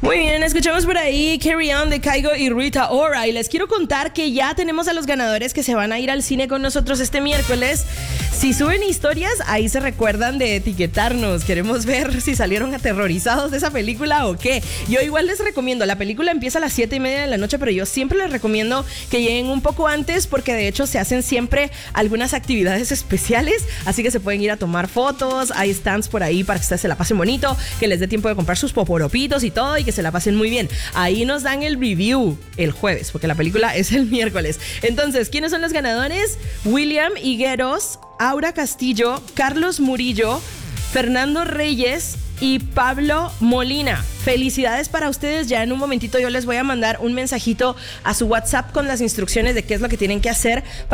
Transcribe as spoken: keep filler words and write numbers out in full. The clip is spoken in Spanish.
Muy bien, escuchamos por ahí Carry On de Kygo y Rita Ora. Y les quiero contar que ya tenemos a los ganadores que se van a ir al cine con nosotros este miércoles. Si suben historias, ahí se recuerdan de etiquetarnos. Queremos ver si salieron aterrorizados de esa película o qué. Yo igual les recomiendo, la película empieza a las siete y media de la noche, pero yo siempre les recomiendo que lleguen un poco antes porque de hecho se hacen siempre algunas actividades especiales. Así que se pueden ir a tomar fotos, hay stands por ahí para que ustedes se la pasen bonito, que les dé tiempo de comprar sus poporopitos y todo y que se la pasen muy bien. Ahí nos dan el review el jueves, porque la película es el miércoles. Entonces, ¿quiénes son los ganadores? William Higueros, Aura Castillo, Carlos Murillo, Fernando Reyes y Pablo Molina. Felicidades para ustedes. Ya en un momentito yo les voy a mandar un mensajito a su WhatsApp con las instrucciones de qué es lo que tienen que hacer